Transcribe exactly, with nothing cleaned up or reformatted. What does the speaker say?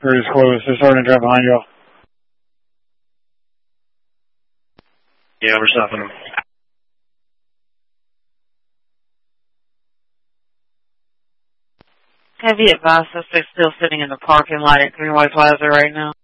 Road is closed. They're starting to drive behind y'all. Yeah, we're stopping them. Have you advised us they're still sitting in the parking lot at Greenway Plaza right now?